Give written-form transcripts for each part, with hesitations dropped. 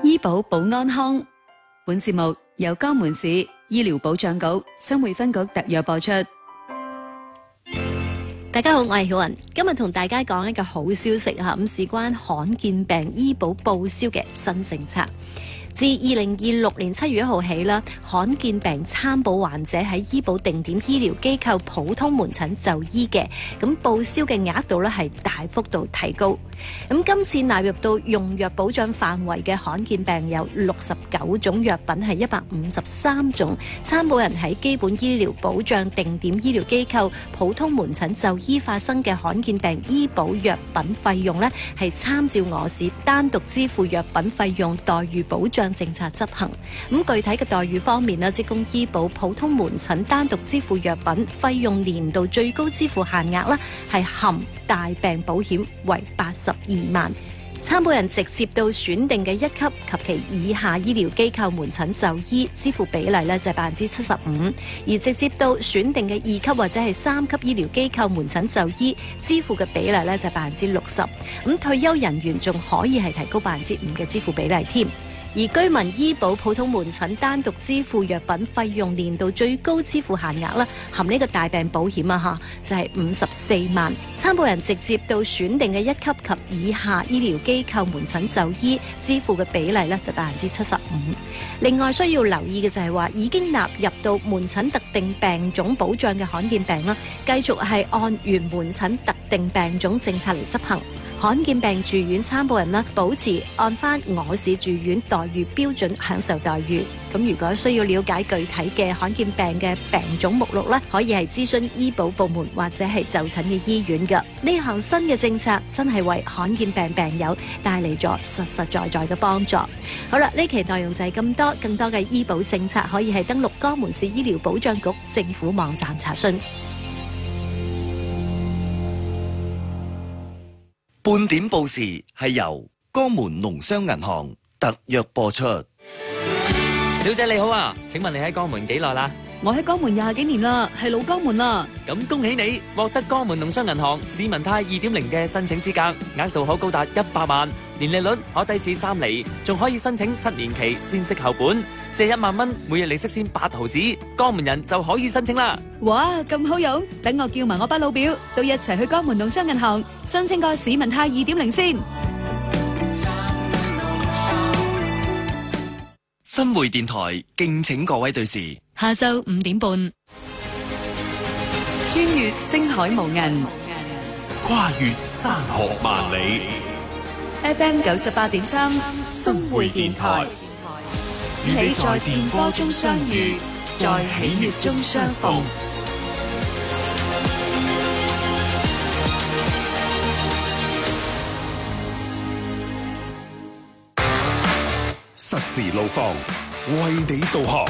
醫保保安康。本節目由江門市醫療保障局新會分局特約播出。 大家好，我係曉雲，今日同大家講一個好消息吓，咁事關罕見病醫保報銷嘅新政策。自2026年7月1號起啦，罕見病參保患者喺醫保定點醫療機構普通門診就醫嘅，咁報銷嘅額度咧係大幅度提高。咁今次納入到用藥保障範圍嘅罕見病有69種藥品，係153種。參保人喺基本醫療保障定點醫療機構普通門診就醫發生嘅罕見病醫保藥品費用咧，係參照我市單獨支付藥品費用待遇保障政策執行。咁具體嘅待遇方面咧，職工醫保普通門診單獨支付藥品費用年度最高支付限額啦，係含大病保險為82萬。參保人直接到選定嘅1級及其以下醫療機構門診就醫，支付比例咧就係75%，而直接到選定嘅2級或者係3級醫療機構門診就醫，支付嘅比例咧就係60%。咁退休人員仲可以係提高5%嘅支付比例添。而居民醫保普通門診單獨支付藥品費用年度最高支付限額啦，含呢個大病保險啊就係54萬。參保人直接到選定嘅1級及以下醫療機構門診就醫，支付嘅比例咧就75%。另外需要留意嘅就係話，已經納入到門診特定病種保障嘅罕見病啦，繼續係按原門診特定病種政策嚟執行。罕見病住院參保人啦，保持按翻我市住院待遇標準享受待遇。咁如果需要了解具體嘅罕見病嘅病種目錄咧，可以係諮詢醫保部門或者係就診嘅醫院㗎。呢項新嘅政策真係為罕見病病友帶嚟咗實實在在嘅幫助。好啦，呢期內容就係咁多，更多嘅醫保政策可以係登錄江門市醫療保障局政府網站查詢。 半點報時係由江門農商銀行特約播出。 小姐你好啊，請問你喺江門幾耐啦？ 我喺江門20幾年啦，係老江門啦。 咁恭喜你獲得江門農商銀行市民貸 2.0 嘅申請資格，額度可高達100萬，年利率可低至3厘，仲可以申請7年期先息後本，借1萬蚊，每日利息先8毫子，江門人就可以申請啦。 哇，咁好用！等我叫埋我班老表都一齊去江門農商銀行申請個市民貸 2.0 先。 新會電台敬請各位對視， 下晝5點半，穿越星海無垠， 跨越山河萬里。 FM 98.3， 新會電台，與你在電波中相遇，在喜悅中相逢。實時路況，為你導航。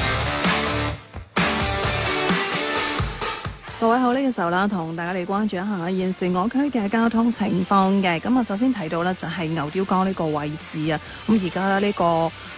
各位好，呢個時候啦，同大家嚟關注一下現時我區嘅交通情況嘅。咁啊，首先睇到呢就係牛碉角呢個位置啊。咁而家呢個